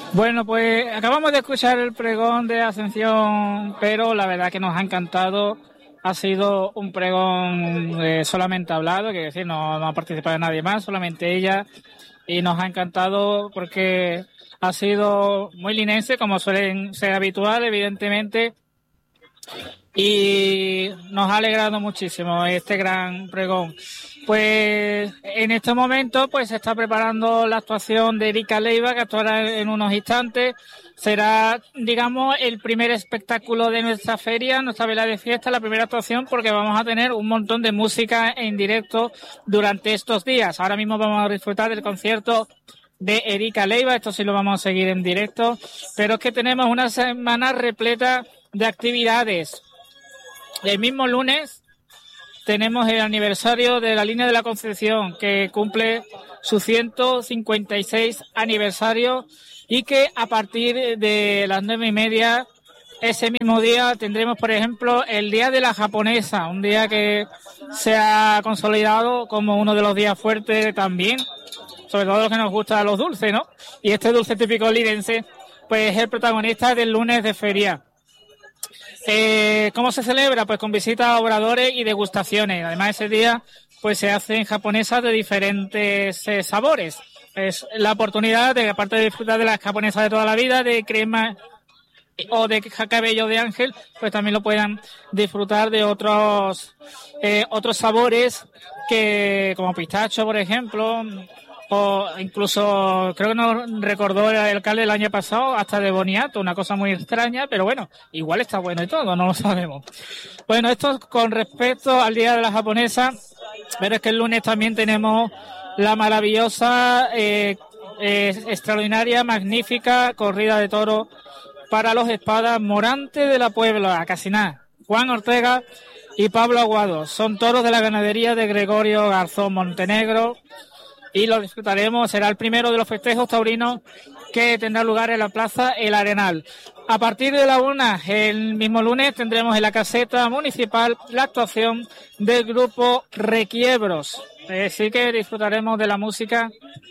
Bueno, pues acabamos de escuchar el pregón de Ascensión, pero la verdad que nos ha encantado. Ha sido un pregón solamente hablado, que decir, no ha participado nadie más, solamente ella, y nos ha encantado porque ha sido muy linense, como suelen ser habitual, evidentemente, y nos ha alegrado muchísimo este gran pregón. Pues en este momento pues se está preparando la actuación de Erika Leiva, que actuará en unos instantes. Será, digamos, el primer espectáculo de nuestra feria, nuestra vela de fiesta, la primera actuación, porque vamos a tener un montón de música en directo durante estos días. Ahora mismo vamos a disfrutar del concierto de Erika Leiva, esto sí lo vamos a seguir en directo, pero es que tenemos una semana repleta de actividades. El mismo lunes tenemos el aniversario de la Línea de la Concepción, que cumple su 156 aniversario, y que a partir de las 9:30 ese mismo día tendremos, por ejemplo, el Día de la Japonesa, un día que se ha consolidado como uno de los días fuertes también, sobre todo los que nos gustan los dulces, ¿no? Y este dulce típico lirense, pues es el protagonista del lunes de feria. ¿Cómo se celebra? Pues con visitas a obradores y degustaciones. Además, ese día pues se hacen japonesas de diferentes sabores. Es la oportunidad de, aparte de disfrutar de las japonesas de toda la vida, de crema o de cabello de ángel, pues también lo puedan disfrutar de otros sabores, que como pistacho, por ejemplo, o incluso, creo que nos recordó el alcalde el año pasado, hasta de boniato, una cosa muy extraña, pero bueno, igual está bueno y todo, no lo sabemos. Bueno, esto con respecto al Día de la Japonesa, pero es que el lunes también tenemos la maravillosa, extraordinaria, magnífica corrida de toros para los espadas Morante de la Puebla, casi nada, Juan Ortega y Pablo Aguado. Son toros de la ganadería de Gregorio Garzón Montenegro, y lo disfrutaremos. Será el primero de los festejos taurinos que tendrá lugar en la Plaza El Arenal. A partir de la 1, el mismo lunes, tendremos en la caseta municipal la actuación del grupo Requiebros. Así que disfrutaremos de la música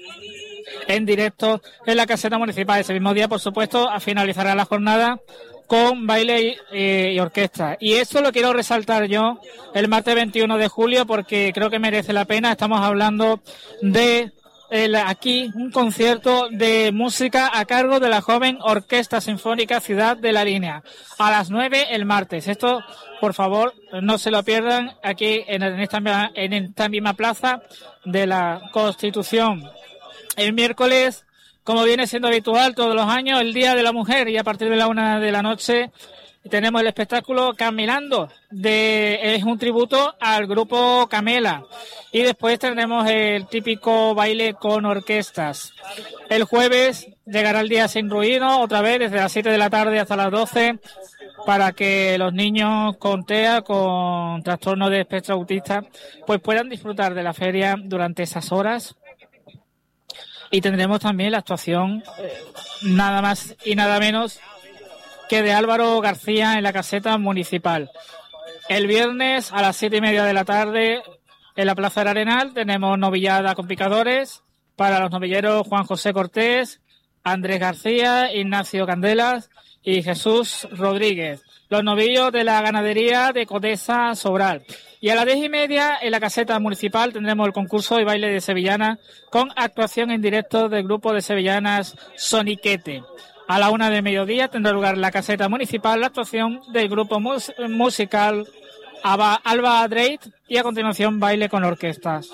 en directo en la caseta municipal. Ese mismo día, por supuesto, finalizará la jornada con baile y orquesta. Y esto lo quiero resaltar yo el martes 21 de julio porque creo que merece la pena. Estamos hablando de aquí un concierto de música a cargo de la joven Orquesta Sinfónica Ciudad de la Línea, a las 9 el martes. Esto, por favor, no se lo pierdan, aquí en esta misma plaza de la Constitución. El miércoles, como viene siendo habitual todos los años, el Día de la Mujer, y a partir de la 1 de la noche tenemos el espectáculo Caminando, es un tributo al grupo Camela, y después tendremos el típico baile con orquestas. El jueves llegará el día sin ruido, otra vez desde las 7 de la tarde hasta las 12, para que los niños con TEA, con trastorno de espectro autista, pues puedan disfrutar de la feria durante esas horas. Y tendremos también la actuación, nada más y nada menos que de Álvaro García en la caseta municipal. El viernes a las 7:30 de la tarde en la Plaza del Arenal tenemos novillada con picadores para los novilleros Juan José Cortés, Andrés García, Ignacio Candelas y Jesús Rodríguez, los novillos de la ganadería de Codesa Sobral. Y a las 10:30 en la caseta municipal tendremos el concurso de baile de sevillana con actuación en directo del grupo de sevillanas Soniquete. A la 1 del mediodía tendrá lugar en la caseta municipal la actuación del grupo musical Alba Dreit, y a continuación baile con orquestas.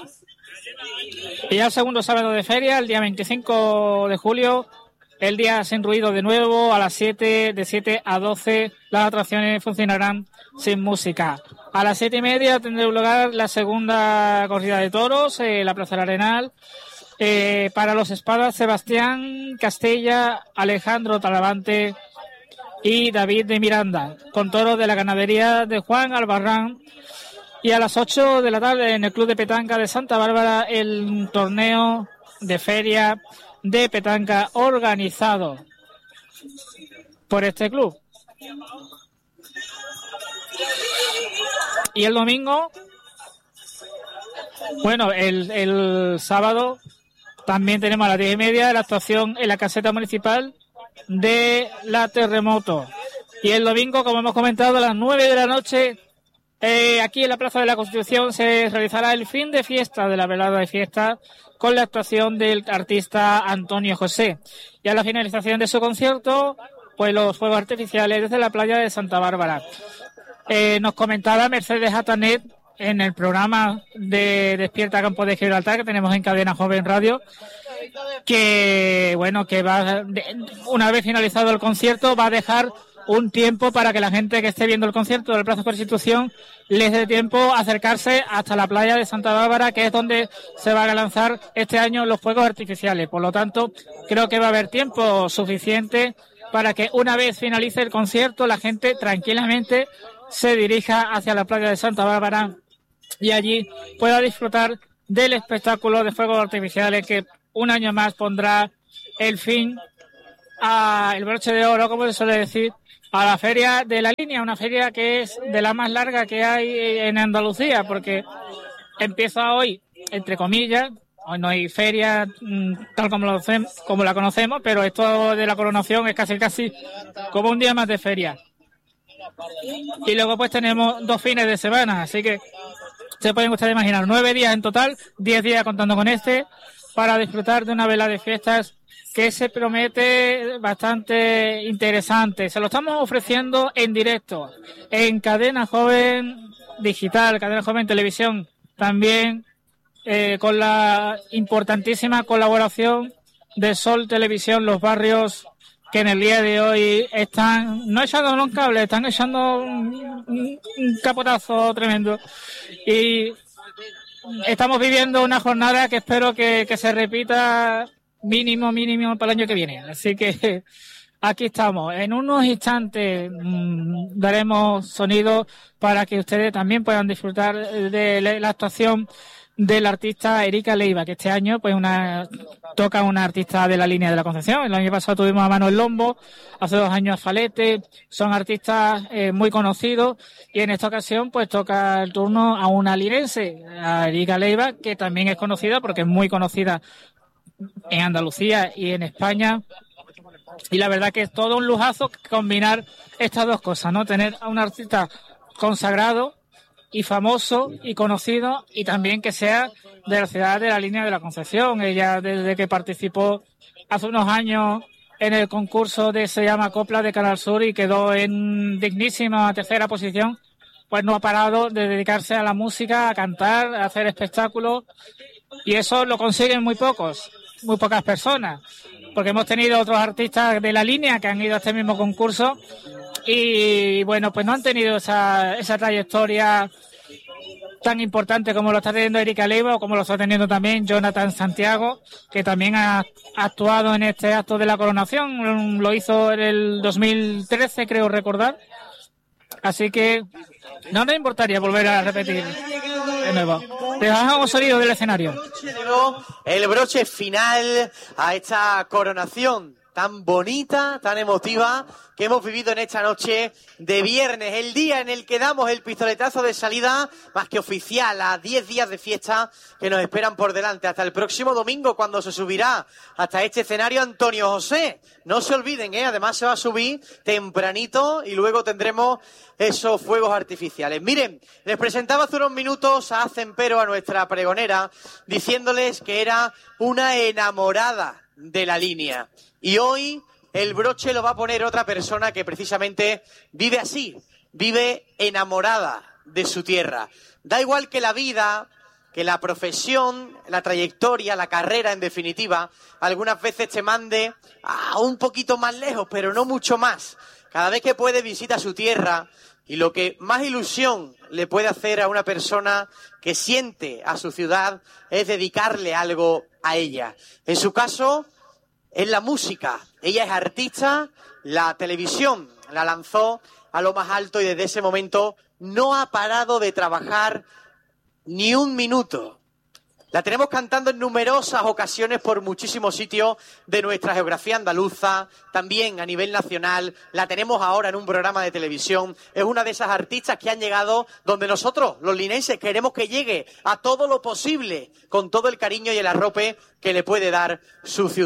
Y ya el segundo sábado de feria, el día 25 de julio, el día sin ruido de nuevo, a las 7, de 7 a 12, las atracciones funcionarán sin música. A las 7:30 tendrá lugar la segunda corrida de toros en la Plaza del Arenal, para los espadas Sebastián Castella, Alejandro Talavante y David de Miranda, con toros de la ganadería de Juan Albarrán. Y a las 8 de la tarde en el Club de Petanca de Santa Bárbara, el torneo de feria de petanca organizado por este club. Y el domingo, bueno, el sábado también tenemos a las 10:30 la actuación en la caseta municipal de la Terremoto. Y el domingo, como hemos comentado, a las 9 de la noche, aquí en la Plaza de la Constitución se realizará el fin de fiesta de la velada de fiesta con la actuación del artista Antonio José. Y a la finalización de su concierto, pues los fuegos artificiales desde la playa de Santa Bárbara. Nos comentaba Mercedes Atanet en el programa de Despierta Campo de Gibraltar que tenemos en Cadena Joven Radio, que bueno, que una vez finalizado el concierto va a dejar un tiempo para que la gente que esté viendo el concierto del Plaza Constitución les dé tiempo a acercarse hasta la playa de Santa Bárbara, que es donde se van a lanzar este año los fuegos artificiales. Por lo tanto, creo que va a haber tiempo suficiente para que una vez finalice el concierto la gente tranquilamente se dirija hacia la playa de Santa Bárbara y allí pueda disfrutar del espectáculo de fuegos artificiales que un año más pondrá el fin el broche de oro, como se suele decir, a la Feria de la Línea, una feria que es de la más larga que hay en Andalucía, porque empieza hoy, entre comillas. Hoy no hay feria tal como la conocemos, pero esto de la coronación es casi como un día más de feria. Y luego pues tenemos 2 fines de semana, así que se pueden ustedes imaginar 9 días en total, 10 días contando con este, para disfrutar de una vela de fiestas que se promete bastante interesante. Se lo estamos ofreciendo en directo en Cadena Joven Digital, Cadena Joven Televisión, también con la importantísima colaboración de Sol Televisión, Los Barrios, que en el día de hoy están no echando un cable, están echando un capotazo tremendo. Y estamos viviendo una jornada que espero que se repita mínimo para el año que viene. Así que aquí estamos. En unos instantes daremos sonido para que ustedes también puedan disfrutar de la actuación del artista Erika Leiva, que este año pues toca una artista de la línea de la Concepción. El año pasado tuvimos a Manuel Lombo, hace 2 años a Falete, son artistas muy conocidos, y en esta ocasión pues toca el turno a una linense, a Erika Leiva, que también es conocida porque es muy conocida en Andalucía y en España. Y la verdad que es todo un lujazo combinar estas dos cosas, ¿no? Tener a un artista consagrado y famoso y conocido, y también que sea de la ciudad de la línea de la Concepción. Ella, desde que participó hace unos años en el concurso de Se llama Copla de Canal Sur y quedó en dignísima 3ª posición, pues no ha parado de dedicarse a la música, a cantar, a hacer espectáculos, y eso lo consiguen muy pocas personas, porque hemos tenido otros artistas de la línea que han ido a este mismo concurso y bueno, pues no han tenido esa trayectoria tan importante como lo está teniendo Erika Leiva, o como lo está teniendo también Jonathan Santiago, que también ha actuado en este acto de la coronación. Lo hizo en el 2013, creo recordar. Así que no nos importaría volver a repetir de nuevo. Dejamos sonido del escenario. El broche final a esta coronación tan bonita, tan emotiva que hemos vivido en esta noche de viernes, el día en el que damos el pistoletazo de salida más que oficial a 10 días de fiesta que nos esperan por delante hasta el próximo domingo, cuando se subirá hasta este escenario Antonio José. No se olviden, además se va a subir tempranito y luego tendremos esos fuegos artificiales. Miren, les presentaba hace unos minutos a Cempero, a nuestra pregonera, diciéndoles que era una enamorada de la línea. Y hoy el broche lo va a poner otra persona que precisamente vive así, vive enamorada de su tierra. Da igual que la vida, que la profesión, la trayectoria, la carrera en definitiva, algunas veces te mande a un poquito más lejos, pero no mucho más. Cada vez que puede visita su tierra, y lo que más ilusión le puede hacer a una persona que siente a su ciudad es dedicarle algo a ella. En su caso, es la música. Ella es artista, la televisión la lanzó a lo más alto y desde ese momento no ha parado de trabajar ni un minuto. La tenemos cantando en numerosas ocasiones por muchísimos sitios de nuestra geografía andaluza, también a nivel nacional. La tenemos ahora en un programa de televisión. Es una de esas artistas que han llegado donde nosotros, los linenses, queremos que llegue a todo lo posible, con todo el cariño y el arrope que le puede dar su ciudad.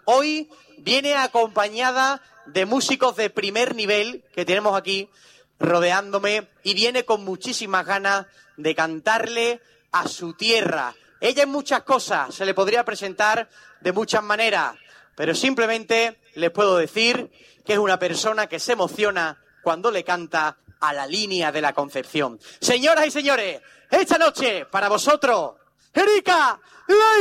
hoy viene acompañada de músicos de primer nivel que tenemos aquí rodeándome y viene con muchísimas ganas de cantarle a su tierra. Ella en muchas cosas se le podría presentar de muchas maneras, pero simplemente les puedo decir que es una persona que se emociona cuando le canta a la línea de la Concepción. Señoras y señores, esta noche para vosotros, Erika Leiva.